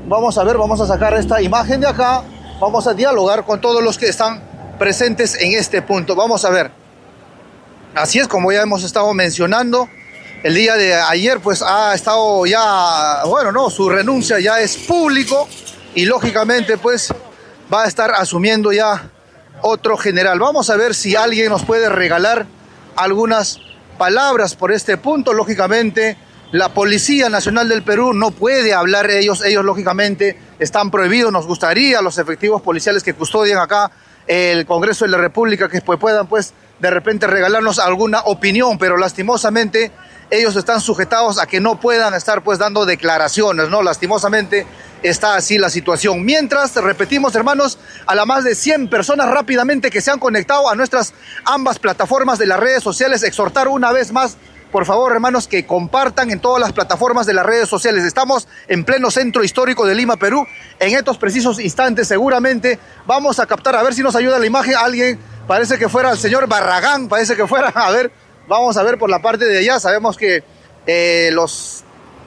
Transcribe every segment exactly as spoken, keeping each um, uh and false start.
Vamos a ver, vamos a sacar esta imagen de acá. Vamos a dialogar con todos los que están presentes en este punto. Vamos a ver. Así es, como ya hemos estado mencionando, el día de ayer pues ha estado ya, bueno, no, su renuncia ya es público y lógicamente pues va a estar asumiendo ya otro general. Vamos a ver si alguien nos puede regalar algunas palabras por este punto. Lógicamente, la Policía Nacional del Perú no puede hablar, ellos, ellos lógicamente están prohibidos. Nos gustaría los efectivos policiales que custodian acá el Congreso de la República que pues, puedan pues de repente regalarnos alguna opinión, pero lastimosamente ellos están sujetados a que no puedan estar pues dando declaraciones, ¿no? Lastimosamente está así la situación. Mientras, repetimos, hermanos, a las más de cien personas rápidamente que se han conectado a nuestras ambas plataformas de las redes sociales, exhortar una vez más, por favor, hermanos, que compartan en todas las plataformas de las redes sociales. Estamos en pleno centro histórico de Lima, Perú. En estos precisos instantes seguramente vamos a captar, a ver si nos ayuda la imagen. Alguien, parece que fuera el señor Barragán, parece que fuera, a ver, vamos a ver por la parte de allá. Sabemos que eh, los,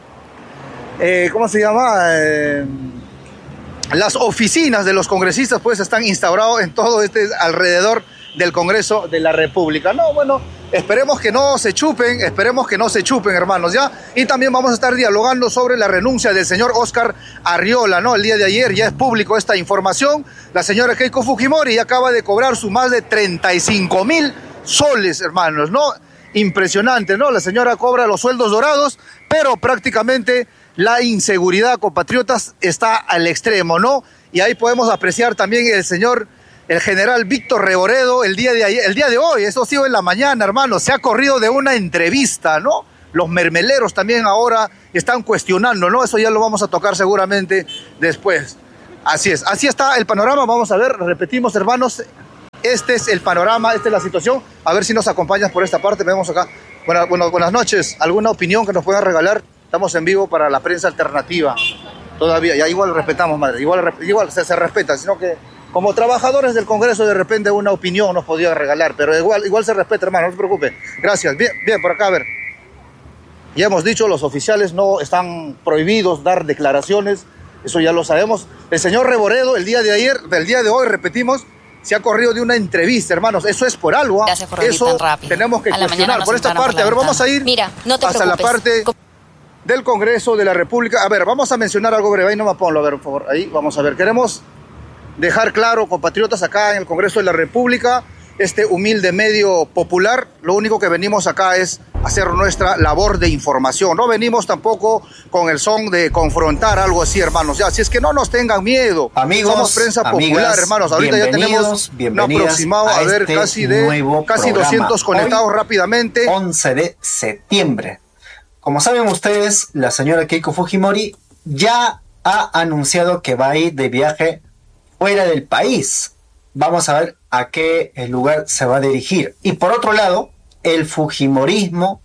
eh, ¿cómo se llama? Eh, las oficinas de los congresistas pues están instaurados en todo este alrededor del Congreso de la República. No, bueno, esperemos que no se chupen, esperemos que no se chupen, hermanos, ¿ya? Y también vamos a estar dialogando sobre la renuncia del señor Óscar Arriola, ¿no? El día de ayer ya es público esta información. La señora Keiko Fujimori acaba de cobrar su más de treinta y cinco mil soles, hermanos, ¿no? Impresionante, ¿no? La señora cobra los sueldos dorados, pero prácticamente la inseguridad, compatriotas, está al extremo, ¿no? Y ahí podemos apreciar también el señor... El general Víctor Reboredo, el día de ayer, el día de hoy, eso ha sido en la mañana, hermano, se ha corrido de una entrevista, ¿no? Los mermeleros también ahora están cuestionando, ¿no? Eso ya lo vamos a tocar seguramente después. Así es, así está el panorama. Vamos a ver, repetimos, hermanos, este es el panorama, esta es la situación. A ver si nos acompañas por esta parte, vemos acá. Bueno, bueno, buenas noches, ¿alguna opinión que nos puedan regalar? Estamos en vivo para la prensa alternativa. Todavía, ya igual respetamos, madre, igual, igual se, se respeta, sino que... Como trabajadores del Congreso, de repente una opinión nos podía regalar, pero igual, igual se respeta, hermano, no se preocupe. Gracias. Bien, bien, por acá, a ver. Ya hemos dicho, los oficiales no están prohibidos dar declaraciones, eso ya lo sabemos. El señor Reboredo, el día de ayer, el día de hoy, repetimos, se ha corrido de una entrevista, hermanos. Eso es por algo. Gracias por venir eso tan rápido. Tenemos que cuestionar. Por esta parte, a ver, vamos a ir Mira, no te hasta preocupes. la parte del Congreso de la República. A ver, vamos a mencionar algo breve, ahí no me ponlo, a ver, por favor. Ahí, vamos a ver, queremos... dejar claro, compatriotas, acá en el Congreso de la República, este humilde medio popular, lo único que venimos acá es hacer nuestra labor de información. No venimos tampoco con el son de confrontar algo así, hermanos. Ya, si es que no nos tengan miedo. Amigos, somos prensa amigas, popular, hermanos. Ahorita ya tenemos un aproximado, a, a ver, este casi de casi programa. doscientos conectados. Hoy, rápidamente. once de septiembre. Como saben ustedes, la señora Keiko Fujimori ya ha anunciado que va a ir de viaje fuera del país. Vamos a ver a qué lugar se va a dirigir. Y por otro lado, el fujimorismo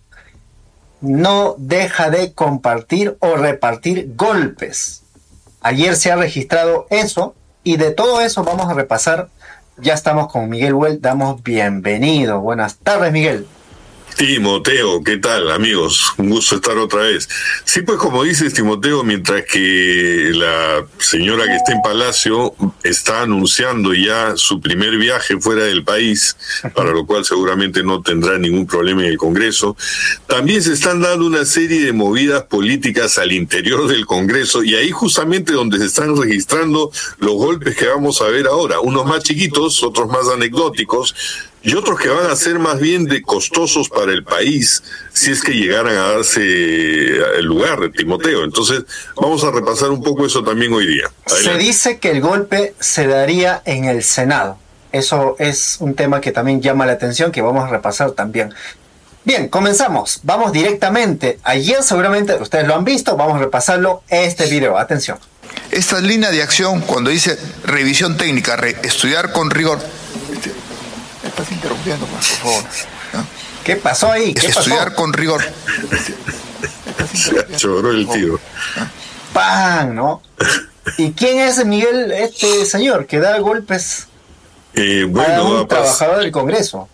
no deja de compartir o repartir golpes. Ayer se ha registrado eso y de todo eso vamos a repasar. Ya estamos con Miguel Well, damos bienvenido. Buenas tardes, Miguel. Timoteo, ¿qué tal, amigos? Un gusto estar otra vez. Sí, pues como dices, Timoteo, mientras que la señora que está en Palacio está anunciando ya su primer viaje fuera del país, para lo cual seguramente no tendrá ningún problema en el Congreso, también se están dando una serie de movidas políticas al interior del Congreso, y ahí justamente donde se están registrando los golpes que vamos a ver ahora, unos más chiquitos, otros más anecdóticos, y otros que van a ser más bien de costosos para el país si es que llegaran a darse el lugar de Timoteo. Entonces vamos a repasar un poco eso también hoy día. Adelante. Se dice que el golpe se daría en el Senado. Eso es un tema que también llama la atención, que vamos a repasar también. Bien, comenzamos. Vamos directamente. Ayer seguramente ustedes lo han visto. Vamos a repasarlo este video. Atención. Esta línea de acción, cuando dice revisión técnica, re, estudiar con rigor... Estás interrumpiendo, por favor. ¿No? ¿Qué pasó ahí? ¿Qué Estudiar pasó? con rigor. Se choró el tiro. ¡Pam! ¿No? ¿Y quién es, Miguel, este señor que da golpes eh, bueno, a un a pas- trabajador del Congreso?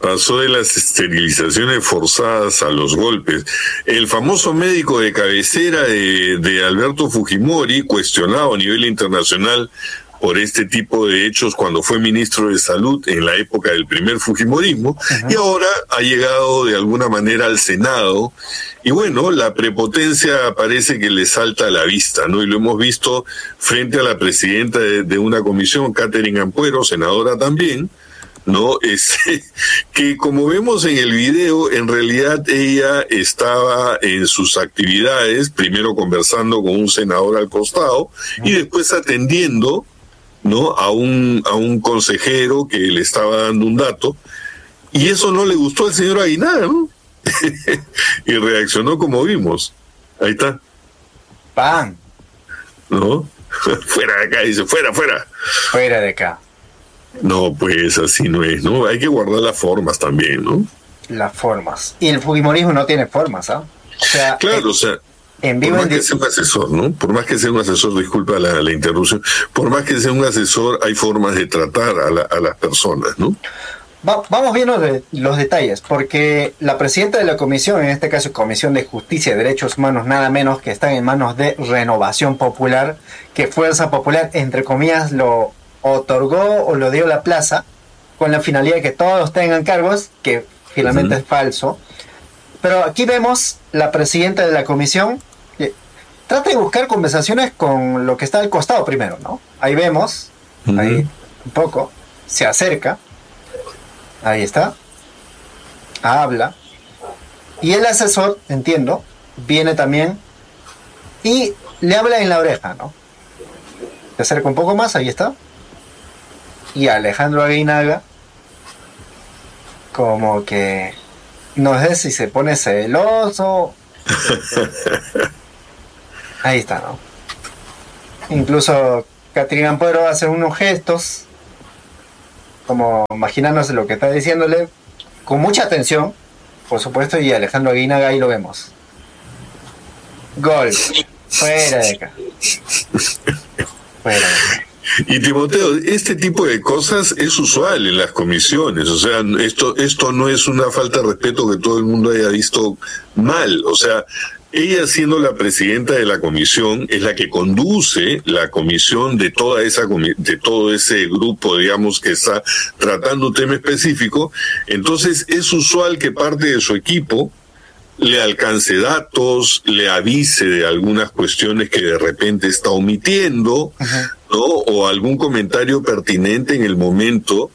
Pasó de las esterilizaciones forzadas a los golpes. El famoso médico de cabecera de, de Alberto Fujimori, cuestionado a nivel internacional por este tipo de hechos cuando fue ministro de Salud en la época del primer Fujimorismo, uh-huh. y ahora ha llegado de alguna manera al Senado, y bueno, la prepotencia parece que le salta a la vista, ¿no? Y lo hemos visto frente a la presidenta de, de una comisión, Catherine Ampuero, senadora también, ¿no? Es, que como vemos en el video, en realidad ella estaba en sus actividades, primero conversando con un senador al costado, uh-huh. y después atendiendo, ¿no? a un a un consejero que le estaba dando un dato, y eso no le gustó al señor Aguinaga, ¿no? Y reaccionó como vimos. Ahí está. ¡Pam! ¿No? Fuera de acá, dice, fuera, fuera. Fuera de acá. No, pues así no es, ¿no? Hay que guardar las formas también, ¿no? Las formas. Y el fujimorismo no tiene formas, ¿ah? ¿eh? O sea, claro, el... o sea, En por vivo más en que di- sea un asesor, ¿no? Por más que sea un asesor, disculpa la, la interrupción, por más que sea un asesor, hay formas de tratar a, la, a las personas, ¿no? Va- vamos viendo de, los detalles, porque la presidenta de la comisión, en este caso Comisión de Justicia y Derechos Humanos, nada menos que está en manos de Renovación Popular, que Fuerza Popular, entre comillas, lo otorgó o lo dio la plaza, con la finalidad de que todos tengan cargos, que finalmente uh-huh. es falso. Pero aquí vemos la presidenta de la comisión, que trata de buscar conversaciones con lo que está al costado primero, ¿no? Ahí vemos, uh-huh. ahí un poco, se acerca, ahí está, habla, y el asesor, entiendo, viene también y le habla en la oreja, ¿no? Se acerca un poco más, ahí está, y Alejandro Aguinaga, como que no sé si se pone celoso. Ahí está, ¿no? Incluso Catherine Ampuero hace unos gestos, como imaginándose lo que está diciéndole, con mucha atención, por supuesto, y Alejandro Aguinaga ahí lo vemos. Gol. Fuera de acá. Fuera de acá. Y Timoteo, este tipo de cosas es usual en las comisiones, o sea, esto esto no es una falta de respeto que todo el mundo haya visto mal, o sea, ella siendo la presidenta de la comisión es la que conduce la comisión de toda esa de todo ese grupo, digamos, que está tratando un tema específico, entonces es usual que parte de su equipo le alcance datos, le avise de algunas cuestiones que de repente está omitiendo, uh-huh. ¿no? O algún comentario pertinente en el momento,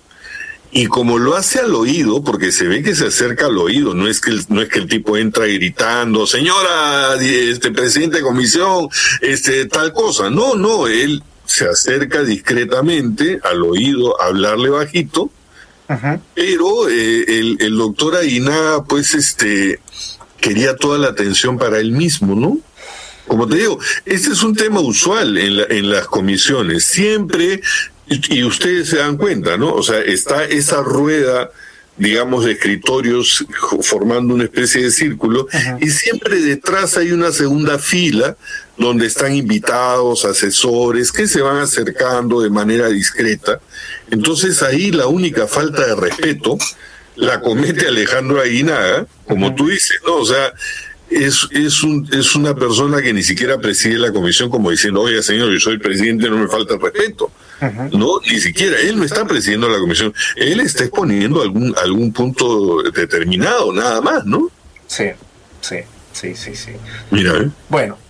y como lo hace al oído, porque se ve que se acerca al oído, no es que el, no es que el tipo entra gritando, señora, este presidente de comisión, este tal cosa, no, no, él se acerca discretamente al oído a hablarle bajito, uh-huh. pero eh, el, el doctor Aguinaga, pues, este... quería toda la atención para él mismo, ¿no? Como te digo, este es un tema usual en, la, en las comisiones. Siempre, y, y ustedes se dan cuenta, ¿no? O sea, está esa rueda, digamos, de escritorios formando una especie de círculo, uh-huh. y siempre detrás hay una segunda fila donde están invitados, asesores, que se van acercando de manera discreta. Entonces ahí la única falta de respeto la comete Alejandro Aguinaga, como uh-huh. tú dices, ¿no? O sea, es, es, un, es una persona que ni siquiera preside la comisión como diciendo, oiga, señor, yo soy el presidente, no me falta el respeto. Uh-huh. No, ni siquiera, él no está presidiendo la comisión, él está exponiendo algún, algún punto determinado, nada más, ¿no? Sí, sí, sí, sí, sí. Mira, ¿eh? Bueno,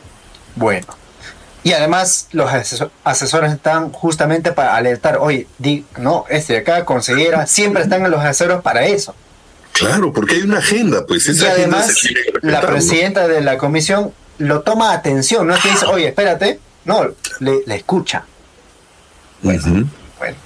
bueno. Y además los asesor- asesores están justamente para alertar, oye, di, no, este de acá, consejera, siempre están los asesores para eso. Claro, porque hay una agenda, pues. Esa y además agenda se tiene que respetar, la presidenta ¿no? de la comisión lo toma atención, no es que dice, oye, espérate, no, le, le escucha. Bueno, uh-huh. bueno.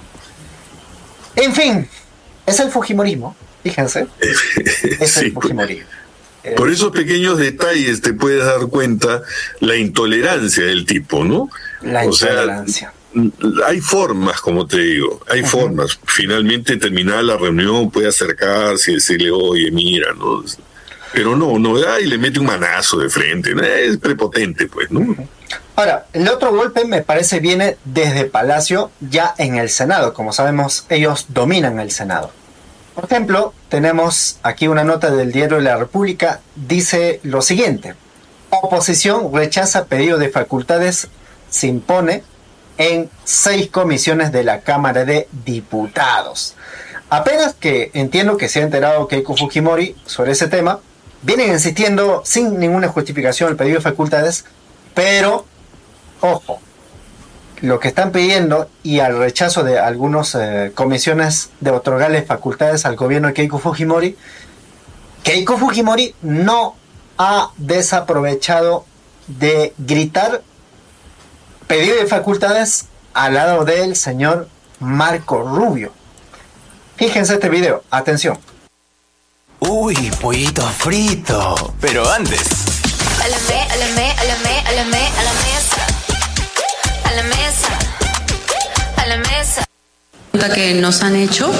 En fin, es el fujimorismo, fíjense. Es sí, el fujimorismo. Por esos pequeños detalles te puedes dar cuenta la intolerancia del tipo, ¿no? La o intolerancia. Sea, hay formas, como te digo, hay uh-huh. formas. Finalmente, terminada la reunión, puede acercarse y decirle, oye, mira, ¿no? Pero no, no, y le mete un manazo de frente, ¿no? Es prepotente, pues, ¿no? Uh-huh. Ahora, el otro golpe me parece viene desde Palacio, ya en el Senado. Como sabemos, ellos dominan el Senado. Por ejemplo, tenemos aquí una nota del diario de la República, dice lo siguiente: oposición rechaza pedido de facultades, se impone en seis comisiones de la Cámara de Diputados. Apenas que entiendo que se ha enterado Keiko Fujimori sobre ese tema, vienen insistiendo sin ninguna justificación el pedido de facultades, pero, ojo, lo que están pidiendo y al rechazo de algunas eh, comisiones de otorgarle facultades al gobierno de Keiko Fujimori, Keiko Fujimori no ha desaprovechado de gritar pedido de facultades al lado del señor Marco Rubio. Fíjense este video, atención. Uy, pollito frito, pero antes. A la me, a la me, a la me, a la me, a la mesa. A la mesa. A la mesa. Que nos han hecho.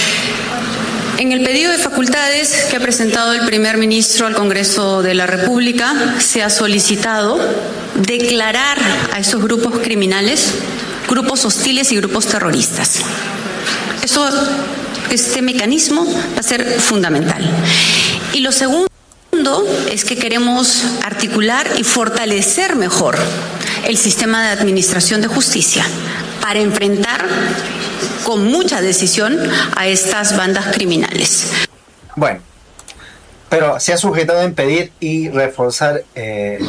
En el pedido de facultades que ha presentado el primer ministro al Congreso de la República, se ha solicitado declarar a esos grupos criminales grupos hostiles y grupos terroristas. Eso, este mecanismo va a ser fundamental. Y lo segundo es que queremos articular y fortalecer mejor el sistema de administración de justicia para enfrentar con mucha decisión a estas bandas criminales. Bueno, pero se ha sujetado en pedir y reforzar eh,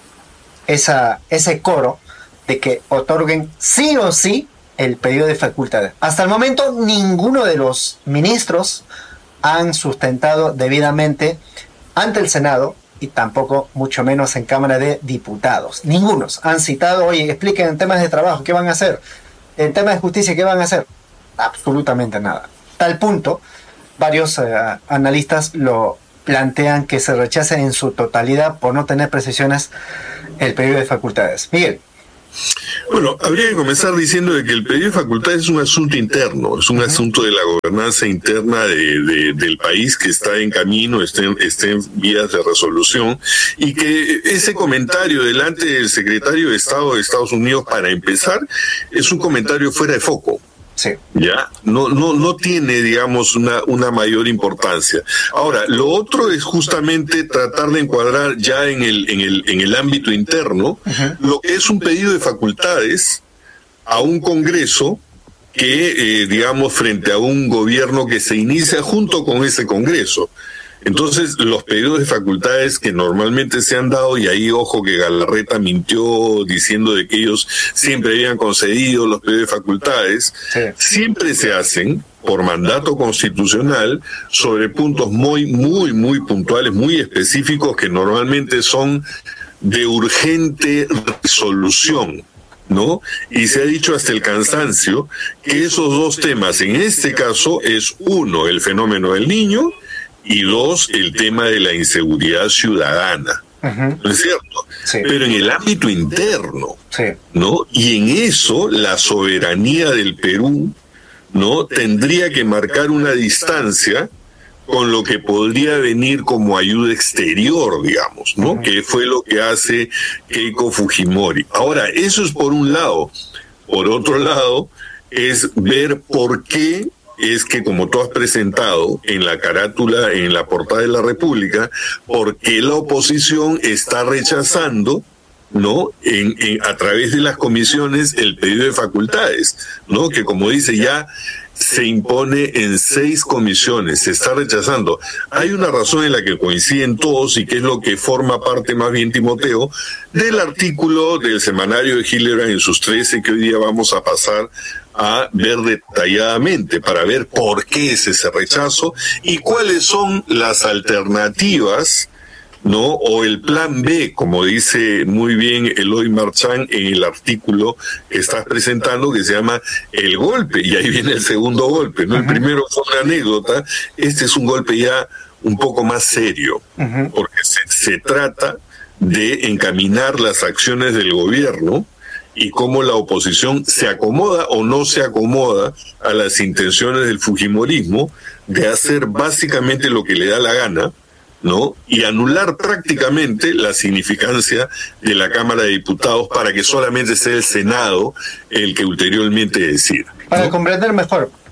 esa, ese coro de que otorguen sí o sí el pedido de facultades. Hasta el momento ninguno de los ministros han sustentado debidamente ante el Senado y tampoco mucho menos en Cámara de Diputados. Ningunos han citado, oye, expliquen en temas de trabajo, ¿qué van a hacer? En temas de justicia, ¿qué van a hacer? Absolutamente nada. Tal punto, varios eh, analistas lo plantean que se rechace en su totalidad por no tener precisiones el pedido de facultades. Miguel. Bueno, habría que comenzar diciendo de que el pedido de facultades es un asunto interno, es un uh-huh. asunto de la gobernanza interna de, de, del país que está en camino, está en, está en vías de resolución, y que ese comentario delante del secretario de Estado de Estados Unidos, para empezar, es un comentario fuera de foco. Sí. Ya, no, no, no tiene, digamos, una, una mayor importancia. Ahora, lo otro es justamente tratar de encuadrar ya en el, en el, en el ámbito interno, uh-huh. lo que es un pedido de facultades a un Congreso que, eh, digamos, frente a un gobierno que se inicia junto con ese Congreso. Entonces, los pedidos de facultades que normalmente se han dado, y ahí ojo que Galarreta mintió diciendo de que ellos siempre habían concedido los pedidos de facultades, sí. siempre se hacen por mandato constitucional sobre puntos muy, muy, muy puntuales, muy específicos, que normalmente son de urgente resolución, ¿no? Y se ha dicho hasta el cansancio que esos dos temas, en este caso, es uno, el fenómeno del niño, y dos, el tema de la inseguridad ciudadana. Uh-huh. ¿No es cierto? Sí. Pero en el ámbito interno, sí. ¿no? Y en eso la soberanía del Perú, ¿no? Tendría que marcar una distancia con lo que podría venir como ayuda exterior, digamos, ¿no? Uh-huh. Que fue lo que hace Keiko Fujimori. Ahora, eso es por un lado. Por otro lado, es ver por qué es que, como tú has presentado en la carátula, en la portada de la República, porque la oposición está rechazando, ¿no? En, en, a través de las comisiones el pedido de facultades, ¿no? Que, como dice, ya se impone en seis comisiones, se está rechazando. Hay una razón en la que coinciden todos y que es lo que forma parte más bien, Timoteo, del artículo del semanario de Hildebrand en sus trece, que hoy día vamos a pasar a ver detalladamente para ver por qué es ese rechazo y cuáles son las alternativas, ¿no? O el plan B, como dice muy bien Eloy Marchand en el artículo que estás presentando, que se llama El Golpe, y ahí viene el segundo golpe, ¿no? Uh-huh. El primero fue una anécdota, este es un golpe ya un poco más serio, uh-huh. porque se, se trata de encaminar las acciones del gobierno y cómo la oposición se acomoda o no se acomoda a las intenciones del fujimorismo de hacer básicamente lo que le da la gana, ¿no? Y anular prácticamente la significancia de la Cámara de Diputados para que solamente sea el Senado el que ulteriormente decida, ¿no? Para comprender mejor,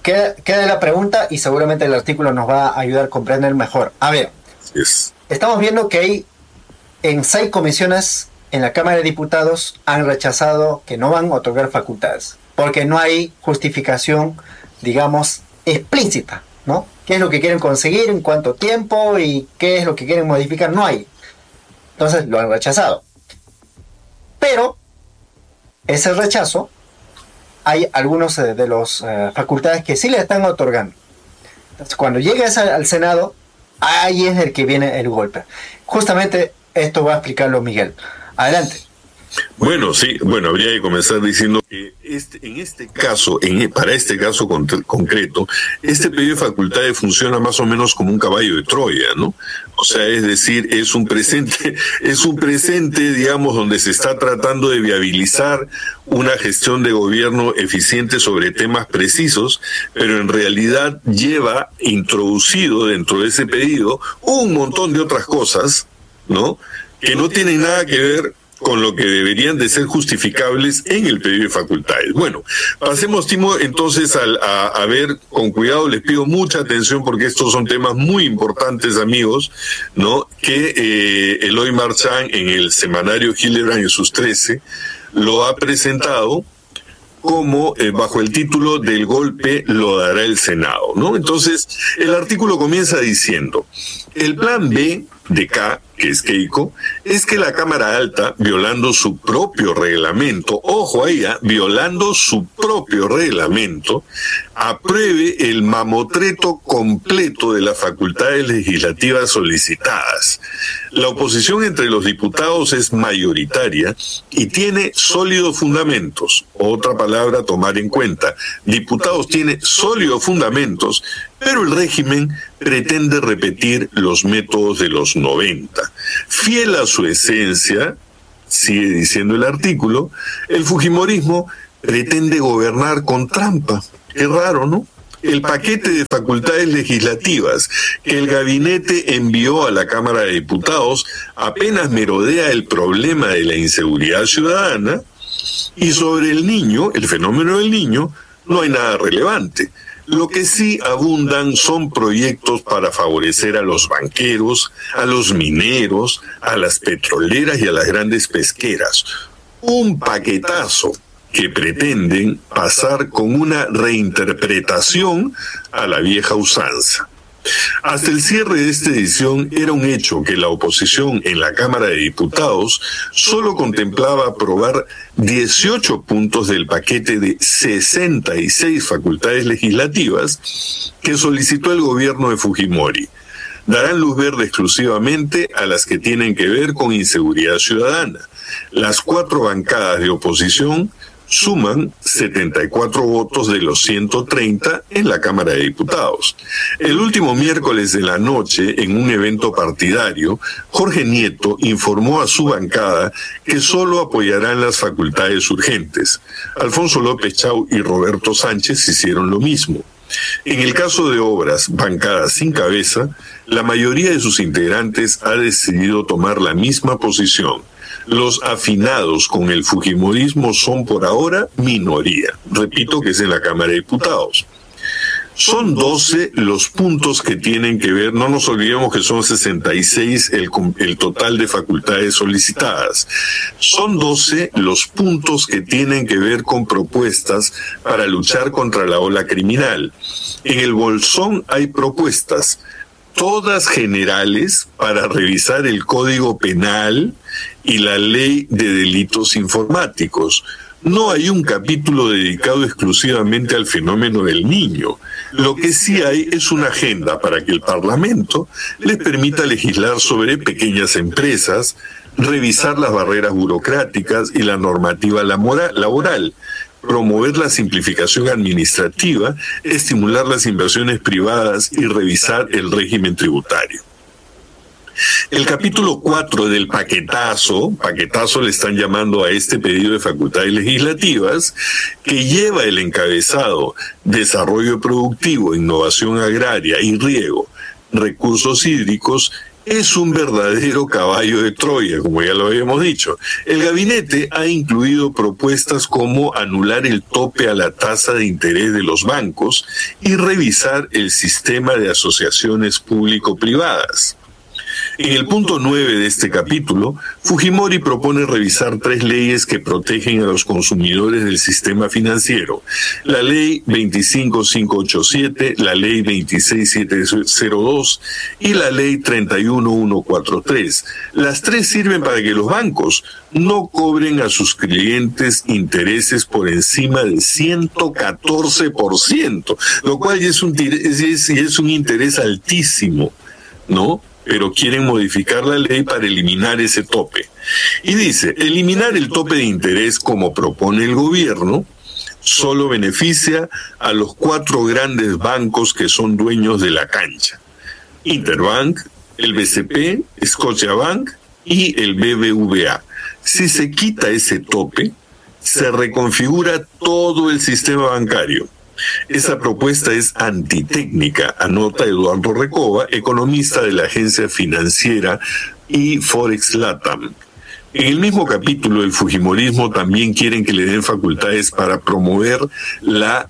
queda, queda la pregunta y seguramente el artículo nos va a ayudar a comprender mejor. A ver, yes. Estamos viendo que hay en seis comisiones en la Cámara de Diputados han rechazado que no van a otorgar facultades, porque no hay justificación, digamos, explícita, ¿no? ¿Qué es lo que quieren conseguir, en cuánto tiempo y qué es lo que quieren modificar? No hay. Entonces lo han rechazado. Pero ese rechazo, hay algunos de, de los uh, facultades que sí le están otorgando. Entonces cuando llega esa, al Senado, ahí es el que viene el golpe. Justamente esto va a explicarlo Miguel. Adelante. Bueno, sí, bueno, habría que comenzar diciendo que este, en este caso, en, para este caso con, concreto, este pedido de facultades funciona más o menos como un caballo de Troya, ¿no? O sea, es decir, es un presente, es un presente, digamos, donde se está tratando de viabilizar una gestión de gobierno eficiente sobre temas precisos, pero en realidad lleva introducido dentro de ese pedido un montón de otras cosas, ¿no? Que no tienen nada que ver con lo que deberían de ser justificables en el pedido de facultades. Bueno, pasemos, Timo, entonces al, a, a ver, con cuidado, les pido mucha atención porque estos son temas muy importantes, amigos, ¿no? Que eh, Eloy Marchand en el semanario Hildebrand en sus trece lo ha presentado como eh, bajo el título del golpe lo dará el Senado, ¿no? Entonces, el artículo comienza diciendo, el plan B de K, que es Keiko, es que la Cámara Alta, violando su propio reglamento, ojo ahí, ¿eh? violando su propio reglamento, apruebe el mamotreto completo de las facultades legislativas solicitadas. La oposición entre los diputados es mayoritaria y tiene sólidos fundamentos. Otra palabra a tomar en cuenta. Diputados tiene sólidos fundamentos, pero el régimen pretende repetir los métodos de los noventa. Fiel a su esencia, sigue diciendo el artículo, el fujimorismo pretende gobernar con trampa. Qué raro, ¿no? El paquete de facultades legislativas que el gabinete envió a la Cámara de Diputados apenas merodea el problema de la inseguridad ciudadana, y sobre el niño, el fenómeno del niño, no hay nada relevante. Lo que sí abundan son proyectos para favorecer a los banqueros, a los mineros, a las petroleras y a las grandes pesqueras. Un paquetazo que pretenden pasar con una reinterpretación a la vieja usanza. Hasta el cierre de esta edición era un hecho que la oposición en la Cámara de Diputados solo contemplaba aprobar dieciocho puntos del paquete de sesenta y seis facultades legislativas que solicitó el gobierno de Fujimori. Darán luz verde exclusivamente a las que tienen que ver con inseguridad ciudadana. Las cuatro bancadas de oposición suman setenta y cuatro votos de los ciento treinta en la Cámara de Diputados. El último miércoles de la noche, en un evento partidario, Jorge Nieto informó a su bancada que solo apoyarán las facultades urgentes. Alfonso López Chau y Roberto Sánchez hicieron lo mismo. En el caso de obras bancadas sin cabeza, la mayoría de sus integrantes ha decidido tomar la misma posición. Los afinados con el fujimorismo son por ahora minoría. Repito que es en la Cámara de Diputados. Son doce los puntos que tienen que ver, no nos olvidemos que son sesenta y seis el, el total de facultades solicitadas. Son doce los puntos que tienen que ver con propuestas para luchar contra la ola criminal. En el bolsón hay propuestas, todas generales, para revisar el Código Penal y la Ley de Delitos Informáticos. No hay un capítulo dedicado exclusivamente al fenómeno del niño. Lo que sí hay es una agenda para que el Parlamento les permita legislar sobre pequeñas empresas, revisar las barreras burocráticas y la normativa laboral, promover la simplificación administrativa, estimular las inversiones privadas y revisar el régimen tributario. El capítulo cuatro del paquetazo, paquetazo le están llamando a este pedido de facultades legislativas, que lleva el encabezado Desarrollo Productivo, Innovación Agraria y Riego, Recursos Hídricos, es un verdadero caballo de Troya, como ya lo habíamos dicho. El gabinete ha incluido propuestas como anular el tope a la tasa de interés de los bancos y revisar el sistema de asociaciones público-privadas. En el punto nueve de este capítulo, Fujimori propone revisar tres leyes que protegen a los consumidores del sistema financiero: la ley veinticinco mil quinientos ochenta y siete, la ley veintiséis mil setecientos dos y la ley treinta y uno mil ciento cuarenta y tres. Las tres sirven para que los bancos no cobren a sus clientes intereses por encima del ciento catorce por ciento, lo cual ya es un, es, es un interés altísimo, ¿no? Pero quieren modificar la ley para eliminar ese tope. Y dice, eliminar el tope de interés como propone el gobierno solo beneficia a los cuatro grandes bancos que son dueños de la cancha: Interbank, el B C P, Scotiabank y el B B V A. Si se quita ese tope, se reconfigura todo el sistema bancario. Esa propuesta es antitécnica, anota Eduardo Recoba, economista de la agencia financiera y Forex Latam. En el mismo capítulo, el fujimorismo también quieren que le den facultades para promover la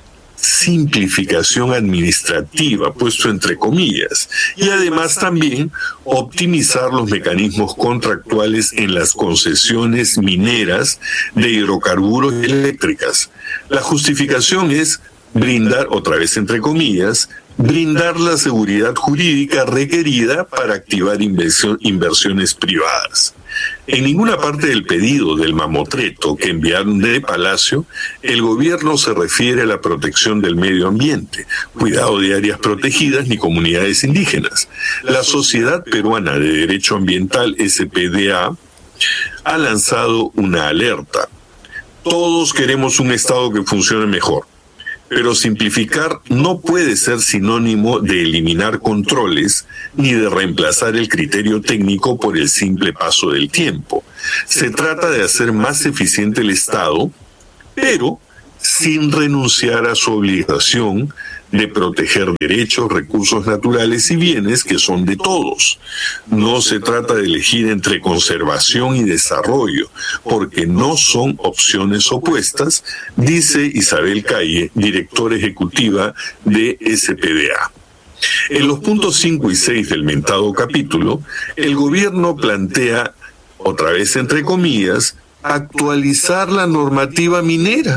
simplificación administrativa, puesto entre comillas, y además también optimizar los mecanismos contractuales en las concesiones mineras de hidrocarburos y eléctricas. La justificación es brindar, otra vez entre comillas, brindar la seguridad jurídica requerida para activar inversión, inversiones privadas. En ninguna parte del pedido del mamotreto que enviaron de Palacio, el gobierno se refiere a la protección del medio ambiente, cuidado de áreas protegidas ni comunidades indígenas. La Sociedad Peruana de Derecho Ambiental, S P D A, ha lanzado una alerta. Todos queremos un Estado que funcione mejor, pero simplificar no puede ser sinónimo de eliminar controles ni de reemplazar el criterio técnico por el simple paso del tiempo. Se trata de hacer más eficiente el Estado, pero sin renunciar a su obligación de proteger derechos, recursos naturales y bienes que son de todos. No se trata de elegir entre conservación y desarrollo, porque no son opciones opuestas, dice Isabel Calle, directora ejecutiva de S P D A. En los puntos cinco y seis del mentado capítulo, el gobierno plantea, otra vez entre comillas, actualizar la normativa minera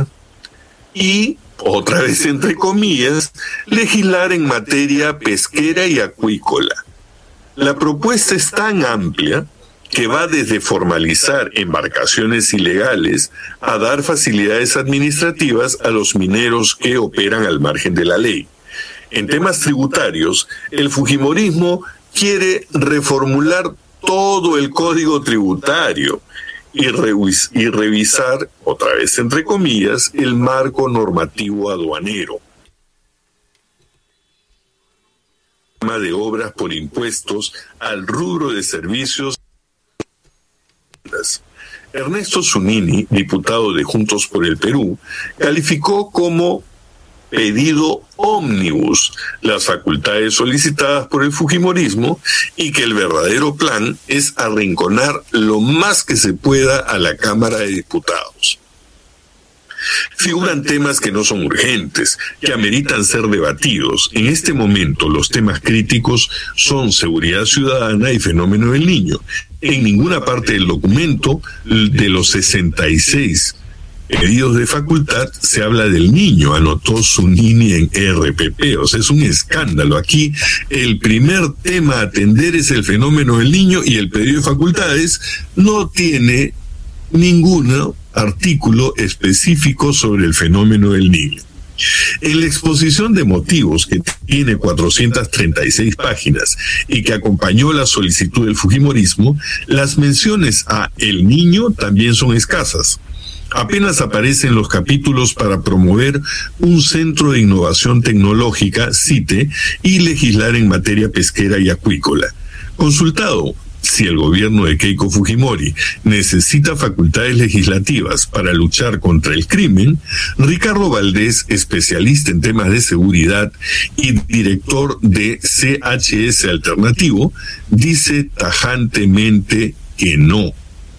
y, otra vez entre comillas, legislar en materia pesquera y acuícola. La propuesta es tan amplia que va desde formalizar embarcaciones ilegales a dar facilidades administrativas a los mineros que operan al margen de la ley. En temas tributarios, el fujimorismo quiere reformular todo el código tributario y, revis- y revisar, otra vez entre comillas, el marco normativo aduanero. De obras por impuestos al rubro de servicios. Ernesto Zunini, diputado de Juntos por el Perú, calificó como pedido ómnibus las facultades solicitadas por el fujimorismo y que el verdadero plan es arrinconar lo más que se pueda a la Cámara de Diputados. Figuran temas que no son urgentes, que ameritan ser debatidos. En este momento los temas críticos son seguridad ciudadana y fenómeno del niño. En ninguna parte del documento de los sesenta y seis pedidos de facultad se habla del niño, anotó Zunini en R P P. O sea, es un escándalo. Aquí el primer tema a atender es el fenómeno del niño y el pedido de facultades no tiene ningún artículo específico sobre el fenómeno del niño. En la exposición de motivos, que tiene cuatrocientas treinta y seis páginas y que acompañó la solicitud del fujimorismo, las menciones a el niño también son escasas. Apenas aparecen los capítulos para promover un centro de innovación tecnológica, CITE, y legislar en materia pesquera y acuícola. Consultado si el gobierno de Keiko Fujimori necesita facultades legislativas para luchar contra el crimen, Ricardo Valdés, especialista en temas de seguridad y director de C H S Alternativo, dice tajantemente que no.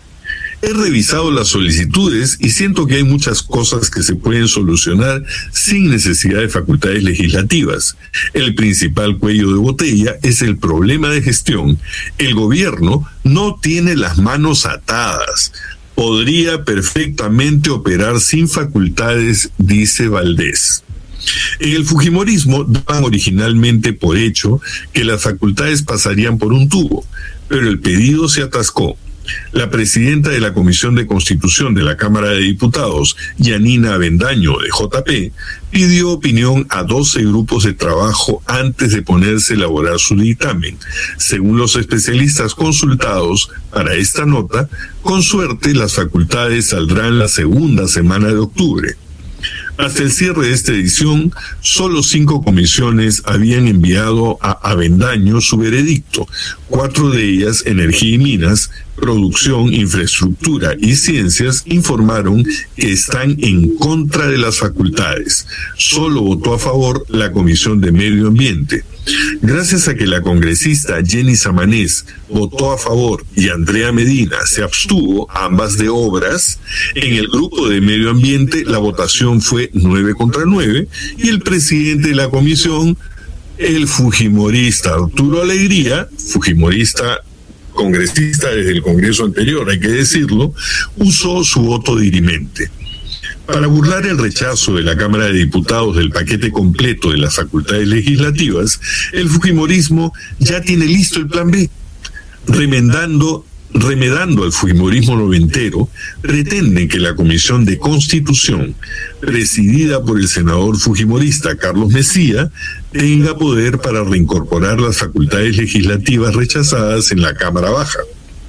He revisado las solicitudes y siento que hay muchas cosas que se pueden solucionar sin necesidad de facultades legislativas. El principal cuello de botella es el problema de gestión. El gobierno no tiene las manos atadas. Podría perfectamente operar sin facultades, dice Valdés. En el fujimorismo daban originalmente por hecho que las facultades pasarían por un tubo, pero el pedido se atascó. La presidenta de la Comisión de Constitución de la Cámara de Diputados, Yanina Avendaño, de J P, pidió opinión a doce grupos de trabajo antes de ponerse a elaborar su dictamen. Según los especialistas consultados para esta nota, con suerte las facultades saldrán la segunda semana de octubre. Hasta el cierre de esta edición, solo cinco comisiones habían enviado a Avendaño su veredicto, cuatro de ellas, Energía y Minas, Producción, Infraestructura y Ciencias, informaron que están en contra de las facultades. Solo votó a favor la Comisión de Medio Ambiente. Gracias a que la congresista Jenny Samanés votó a favor y Andrea Medina se abstuvo, ambas de obras, en el grupo de Medio Ambiente la votación fue nueve contra nueve y el presidente de la comisión, el fujimorista Arturo Alegría, fujimorista congresista desde el Congreso anterior, hay que decirlo, usó su voto dirimente. Para burlar el rechazo de la Cámara de Diputados del paquete completo de las facultades legislativas, el fujimorismo ya tiene listo el plan B. Remendando, remedando al fujimorismo noventero, pretenden que la Comisión de Constitución, presidida por el senador fujimorista Carlos Messía, tenga poder para reincorporar las facultades legislativas rechazadas en la Cámara Baja.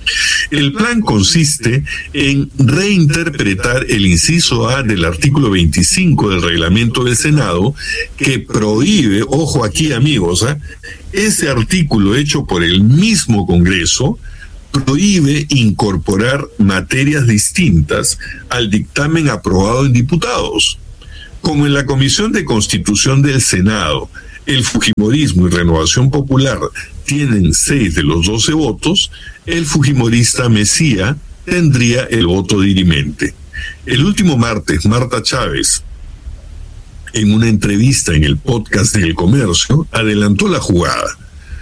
El plan consiste en reinterpretar el inciso A del artículo veinticinco del reglamento del Senado, que prohíbe, ojo aquí amigos, ¿eh? ese artículo hecho por el mismo Congreso, prohíbe incorporar materias distintas al dictamen aprobado en diputados. Como en la Comisión de Constitución del Senado, el fujimorismo y Renovación Popular tienen seis de los doce votos, el fujimorista Messía tendría el voto dirimente. El último martes, Marta Chávez, en una entrevista en el podcast del Comercio, adelantó la jugada.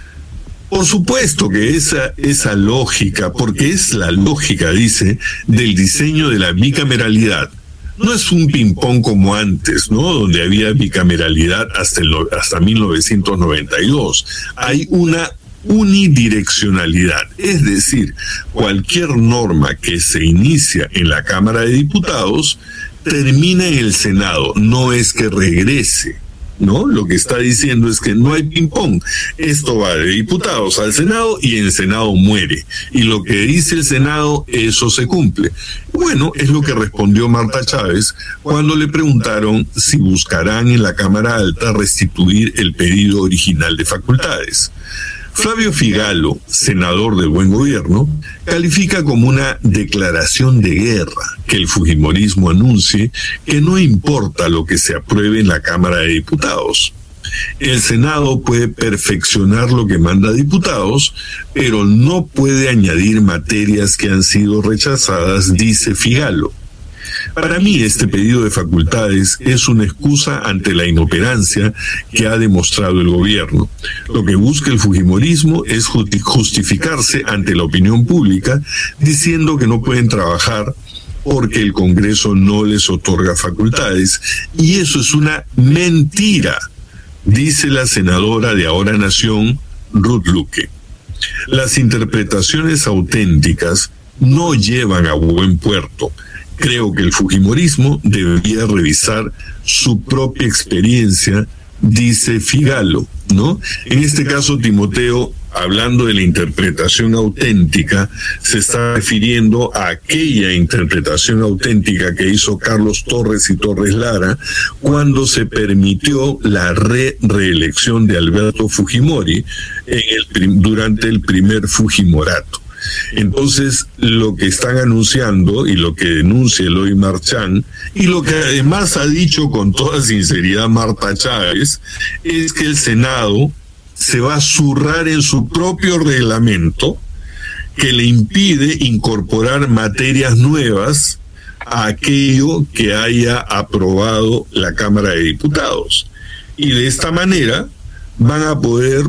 Por supuesto que esa, esa lógica, porque es la lógica, dice, del diseño de la bicameralidad. No es un ping-pong como antes, ¿no? Donde había bicameralidad hasta, el, hasta mil novecientos noventa y dos. Hay una unidireccionalidad, es decir, cualquier norma que se inicia en la Cámara de Diputados termina en el Senado, no es que regrese, ¿no? Lo que está diciendo es que no hay ping-pong. Esto va de diputados al Senado y en el Senado muere. Y lo que dice el Senado, eso se cumple. Bueno, es lo que respondió Marta Chávez cuando le preguntaron si buscarán en la Cámara Alta restituir el pedido original de facultades. Flavio Figalo, senador del Buen Gobierno, califica como una declaración de guerra que el fujimorismo anuncie que no importa lo que se apruebe en la Cámara de Diputados. El Senado puede perfeccionar lo que manda diputados, pero no puede añadir materias que han sido rechazadas, dice Figalo. Para mí, este pedido de facultades es una excusa ante la inoperancia que ha demostrado el gobierno. Lo que busca el fujimorismo es justificarse ante la opinión pública diciendo que no pueden trabajar porque el Congreso no les otorga facultades. Y eso es una mentira, dice la senadora de Ahora Nación, Ruth Luque. Las interpretaciones auténticas no llevan a buen puerto. Creo que el fujimorismo debería revisar su propia experiencia, dice Figalo, ¿no? En este caso, Timoteo, hablando de la interpretación auténtica, se está refiriendo a aquella interpretación auténtica que hizo Carlos Torres y Torres Lara cuando se permitió la re reelección de Alberto Fujimori en el, durante el primer Fujimorato. Entonces, lo que están anunciando y lo que denuncia Eloy Marchán, y lo que además ha dicho con toda sinceridad Marta Chávez, es que el Senado se va a zurrar en su propio reglamento que le impide incorporar materias nuevas a aquello que haya aprobado la Cámara de Diputados. Y de esta manera van a poder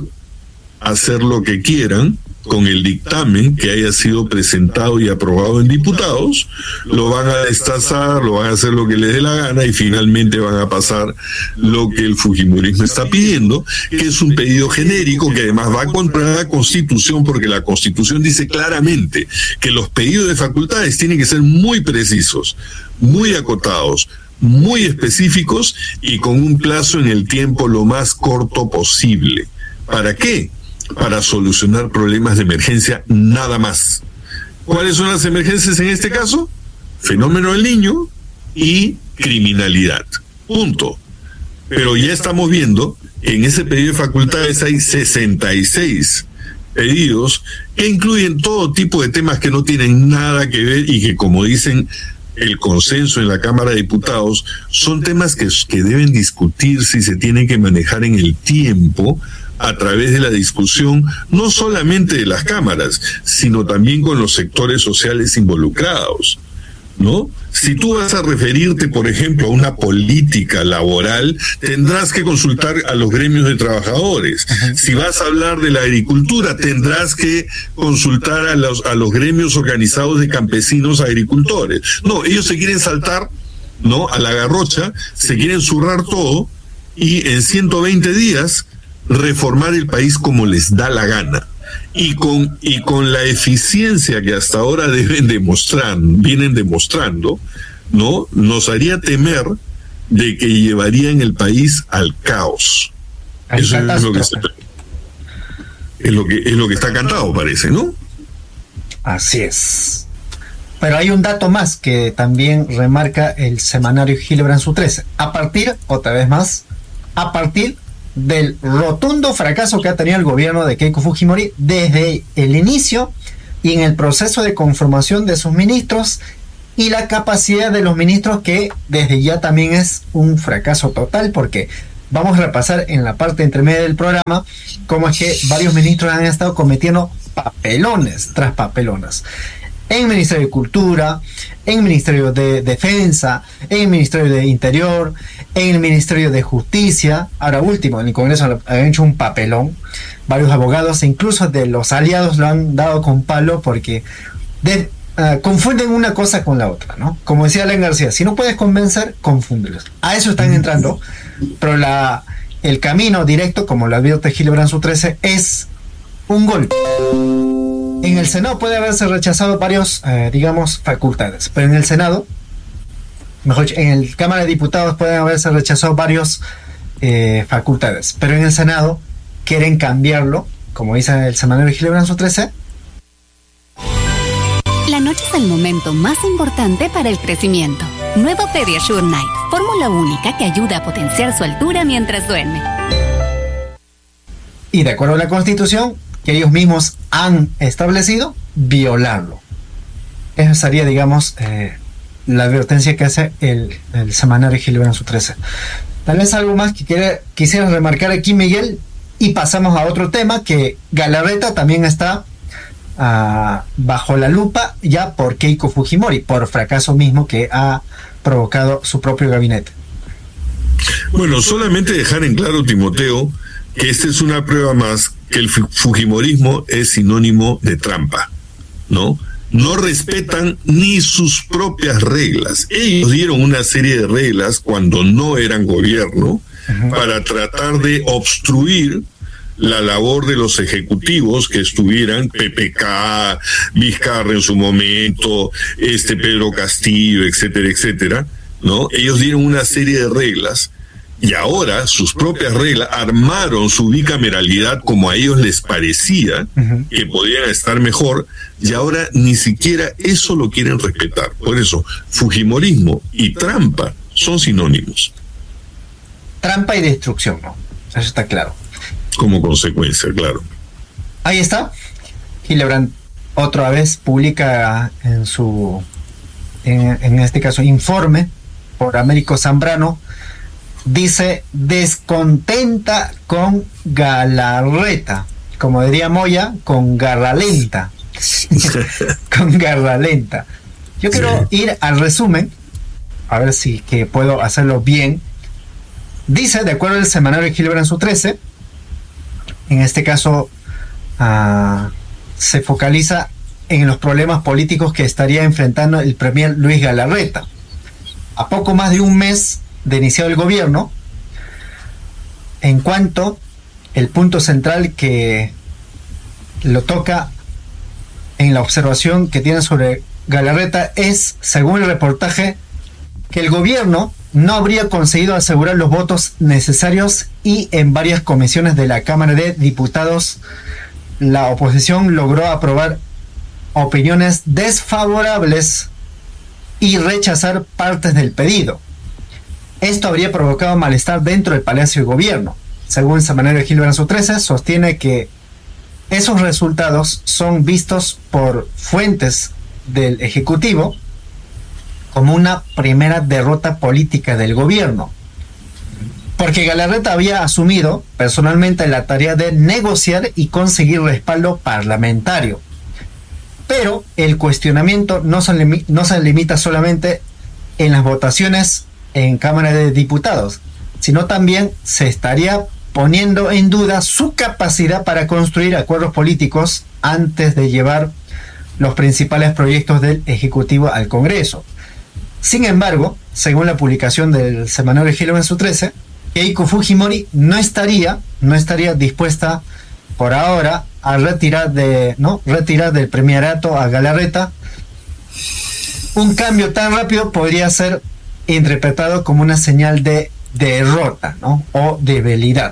hacer lo que quieran con el dictamen que haya sido presentado y aprobado en diputados, lo van a destazar, lo van a hacer lo que les dé la gana y finalmente van a pasar lo que el fujimorismo está pidiendo, que es un pedido genérico que además va contra la Constitución, porque la Constitución dice claramente que los pedidos de facultades tienen que ser muy precisos, muy acotados, muy específicos y con un plazo en el tiempo lo más corto posible. ¿Para qué? Para solucionar problemas de emergencia, nada más. ¿Cuáles son las emergencias en este caso? Fenómeno del Niño y criminalidad. Punto. Pero ya estamos viendo que en ese pedido de facultades hay sesenta y seis pedidos que incluyen todo tipo de temas que no tienen nada que ver y que, como dicen el consenso en la Cámara de Diputados, son temas que, que deben discutirse y se tienen que manejar en el tiempo a través de la discusión no solamente de las cámaras, sino también con los sectores sociales involucrados, ¿no? Si tú vas a referirte, por ejemplo, a una política laboral, tendrás que consultar a los gremios de trabajadores. Si vas a hablar de la agricultura, tendrás que consultar a los, a los gremios organizados de campesinos agricultores. No, ellos se quieren saltar, ¿no?, a la garrocha, se quieren zurrar todo y en ciento veinte días reformar el país como les da la gana y con y con la eficiencia que hasta ahora deben demostrar, vienen demostrando, ¿no?, nos haría temer de que llevarían el país al caos. Al Eso es lo que se, es lo que es lo que está cantado, parece, ¿no? Así es. Pero hay un dato más que también remarca el semanario Hildebrand su trece. A partir, otra vez más, a partir del rotundo fracaso que ha tenido el gobierno de Keiko Fujimori desde el inicio y en el proceso de conformación de sus ministros y la capacidad de los ministros, que desde ya también es un fracaso total, porque vamos a repasar en la parte intermedia del programa cómo es que varios ministros han estado cometiendo papelones tras papelones. En el Ministerio de Cultura, en el Ministerio de Defensa, en el Ministerio de Interior, en el Ministerio de Justicia. Ahora último, en el Congreso han hecho un papelón. Varios abogados, incluso de los aliados, lo han dado con palo porque de, uh, confunden una cosa con la otra, ¿no? Como decía Alan García, si no puedes convencer, confúndelos. A eso están entrando, pero la, el camino directo, como lo advierte Hildebrand su trece, es un golpe. En el Senado puede haberse rechazado varios, eh, digamos, facultades, pero en el Senado, mejor dicho, en el Cámara de Diputados pueden haberse rechazado varios eh, facultades, pero en el Senado quieren cambiarlo, como dice el semanario Hildebrand su trece. La noche es el momento más importante para el crecimiento. Nuevo Pediasure Night, fórmula única que ayuda a potenciar su altura mientras duerme. Y de acuerdo a la Constitución que ellos mismos han establecido, violarlo. Esa sería, digamos, eh, la advertencia que hace el, el semanario Hildebrand su trece. Tal vez algo más que quiera, quisiera remarcar aquí, Miguel, y pasamos a otro tema, que Galarreta también está uh, bajo la lupa ya por Keiko Fujimori, por fracaso mismo que ha provocado su propio gabinete. Bueno, solamente dejar en claro, Timoteo, que esta es una prueba más que el fujimorismo es sinónimo de trampa, ¿no? No respetan ni sus propias reglas. Ellos dieron una serie de reglas cuando no eran gobierno, uh-huh, para tratar de obstruir la labor de los ejecutivos que estuvieran, P P K, Vizcarra en su momento, este Pedro Castillo, etcétera, etcétera, ¿no? Ellos dieron una serie de reglas y ahora sus propias reglas armaron su bicameralidad como a ellos les parecía, uh-huh, que podían estar mejor, y ahora ni siquiera eso lo quieren respetar. Por eso, fujimorismo y trampa son sinónimos. Trampa y destrucción, ¿no? Eso está claro. Como consecuencia, claro. Ahí está. Hildebrand otra vez publica en su, en, en este caso, informe por Américo Zambrano, dice descontenta con Galarreta, como diría Moya, con garra lenta. Con garra lenta. Yo quiero sí. ir al resumen, a ver si que puedo hacerlo bien. Dice, de acuerdo al semanario Hilbert en su trece, en este caso uh, se focaliza en los problemas políticos que estaría enfrentando el premier Luis Galarreta. A poco más de un mes de iniciado el gobierno, en cuanto el punto central que lo toca en la observación que tiene sobre Galarreta es, según el reportaje, que el gobierno no habría conseguido asegurar los votos necesarios y en varias comisiones de la Cámara de Diputados la oposición logró aprobar opiniones desfavorables y rechazar partes del pedido. Esto habría provocado malestar dentro del Palacio de Gobierno. Según el semanario Hilbert en su trece, sostiene que esos resultados son vistos por fuentes del Ejecutivo como una primera derrota política del gobierno, porque Galarreta había asumido personalmente la tarea de negociar y conseguir respaldo parlamentario. Pero el cuestionamiento no se, limi- no se limita solamente en las votaciones en Cámara de Diputados, sino también se estaría poniendo en duda su capacidad para construir acuerdos políticos antes de llevar los principales proyectos del Ejecutivo al Congreso. Sin embargo, según la publicación del semanario Hilbert en su trece, Keiko Fujimori no estaría, no estaría dispuesta por ahora a retirar de, ¿no? retirar del premierato a Galarreta. Un cambio tan rápido podría ser interpretado como una señal de derrota, ¿no? o debilidad.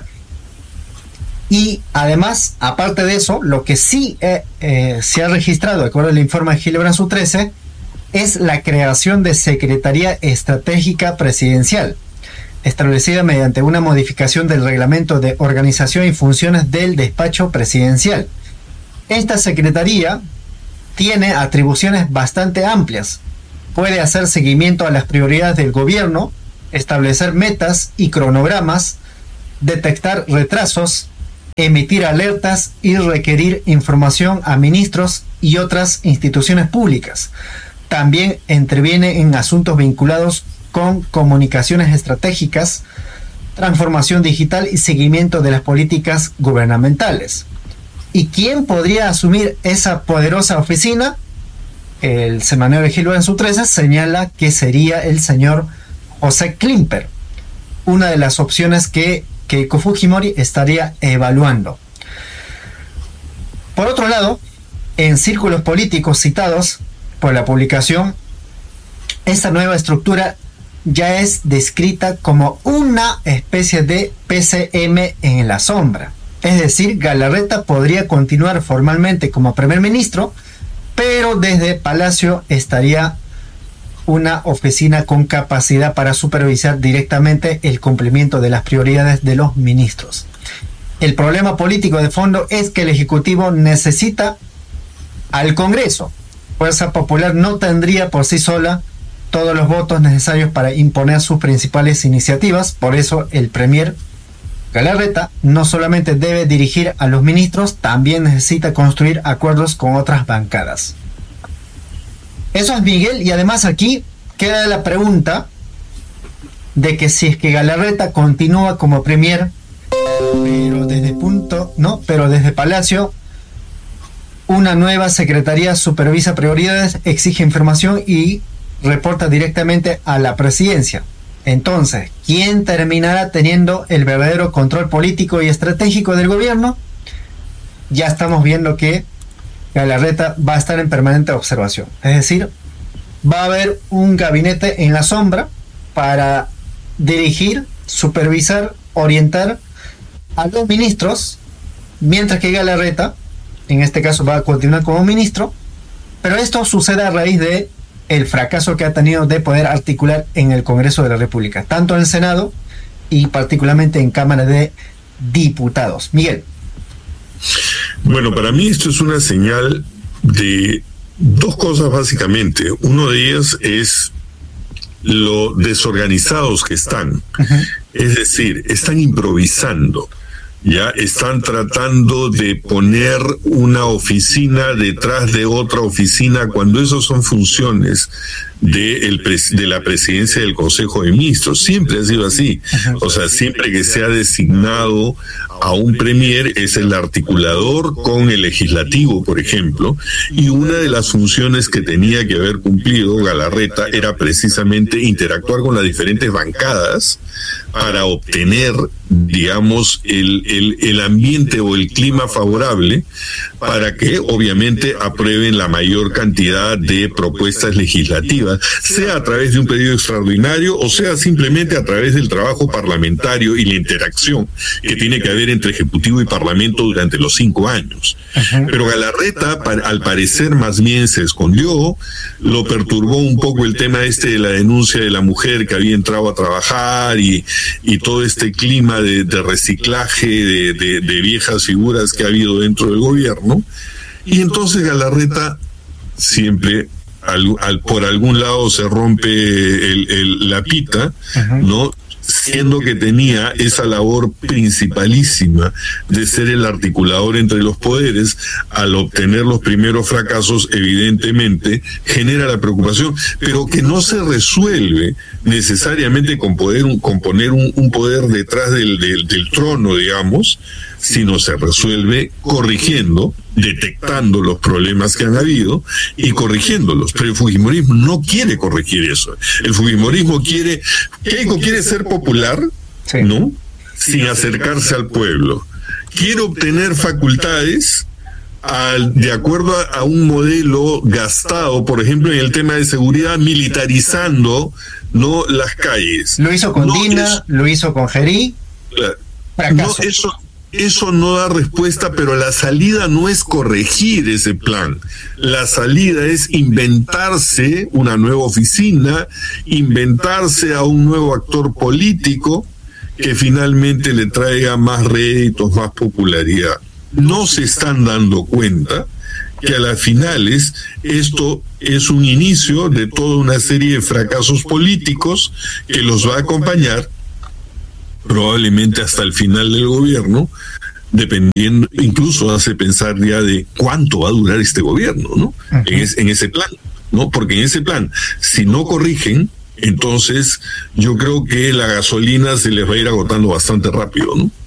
Y además, aparte de eso, lo que sí eh, eh, se ha registrado, de acuerdo al informe de Hilbert en su trece, es la creación de Secretaría Estratégica Presidencial, establecida mediante una modificación del reglamento de organización y funciones del despacho presidencial. Esta secretaría tiene atribuciones bastante amplias. Puede hacer seguimiento a las prioridades del gobierno, establecer metas y cronogramas, detectar retrasos, emitir alertas y requerir información a ministros y otras instituciones públicas. También interviene en asuntos vinculados con comunicaciones estratégicas, transformación digital y seguimiento de las políticas gubernamentales. ¿Y quién podría asumir esa poderosa oficina? El semanario Hilbert en su trece señala que sería el señor José Klimper, una de las opciones que Keiko Fujimori estaría evaluando. Por otro lado, en círculos políticos citados por la publicación, esta nueva estructura ya es descrita como una especie de P C M en la sombra. Es decir, Galarreta podría continuar formalmente como primer ministro, pero desde Palacio estaría una oficina con capacidad para supervisar directamente el cumplimiento de las prioridades de los ministros. El problema político de fondo es que el Ejecutivo necesita al Congreso. Fuerza Popular no tendría por sí sola todos los votos necesarios para imponer sus principales iniciativas. Por eso el premier Galarreta no solamente debe dirigir a los ministros, también necesita construir acuerdos con otras bancadas. Eso es, Miguel, y además aquí queda la pregunta de que si es que Galarreta continúa como premier, pero desde punto, no, pero desde Palacio, una nueva secretaría supervisa prioridades, exige información y reporta directamente a la presidencia. Entonces, ¿quién terminará teniendo el verdadero control político y estratégico del gobierno? Ya estamos viendo que Galarreta va a estar en permanente observación. Es decir, va a haber un gabinete en la sombra para dirigir, supervisar, orientar a los ministros, mientras que Galarreta, en este caso, va a continuar como ministro, pero esto sucede a raíz de el fracaso que ha tenido de poder articular en el Congreso de la República, tanto en el Senado y particularmente en Cámara de Diputados. Miguel. Bueno, para mí esto es una señal de dos cosas básicamente. Uno de ellas es lo desorganizados que están. Uh-huh. Es decir, están improvisando. Ya están tratando de poner una oficina detrás de otra oficina cuando esas son funciones de, el pres- de la presidencia del Consejo de Ministros. Siempre ha sido así. O sea, siempre que se ha designado a un premier es el articulador con el legislativo, por ejemplo, y una de las funciones que tenía que haber cumplido Galarreta era precisamente interactuar con las diferentes bancadas para obtener, digamos, el, el, el ambiente o el clima favorable para que obviamente aprueben la mayor cantidad de propuestas legislativas, sea a través de un pedido extraordinario o sea simplemente a través del trabajo parlamentario y la interacción que tiene que haber entre Ejecutivo y Parlamento durante los cinco años. Uh-huh. Pero Galarreta, al parecer, más bien se escondió, lo perturbó un poco el tema este de la denuncia de la mujer que había entrado a trabajar y, y todo este clima de, de reciclaje de, de, de viejas figuras que ha habido dentro del gobierno. Y entonces Galarreta siempre al, al, por algún lado se rompe el, el, la pita, uh-huh. ¿no? Siendo que tenía esa labor principalísima de ser el articulador entre los poderes, al obtener los primeros fracasos, evidentemente genera la preocupación, pero que no se resuelve necesariamente con poder con poner un, un poder detrás del, del, del trono, digamos, sino se resuelve corrigiendo, detectando los problemas que han habido y corrigiéndolos. Pero el fujimorismo no quiere corregir eso. El fujimorismo quiere, Keiko quiere ser popular, sí. ¿no? Sin acercarse al pueblo. Quiere obtener facultades al, de acuerdo a, a un modelo gastado, por ejemplo, en el tema de seguridad, militarizando, ¿no?, las calles. Lo hizo con no, Dina, es, lo hizo con Gerí. No, eso... Eso no da respuesta, pero la salida no es corregir ese plan. La salida es inventarse una nueva oficina, inventarse a un nuevo actor político que finalmente le traiga más réditos, más popularidad. No se están dando cuenta que a las finales esto es un inicio de toda una serie de fracasos políticos que los va a acompañar probablemente hasta el final del gobierno, dependiendo, incluso hace pensar ya de cuánto va a durar este gobierno, ¿no? Uh-huh. En, es, en ese plan, ¿no? Porque en ese plan, si no corrigen, entonces yo creo que la gasolina se les va a ir agotando bastante rápido, ¿no?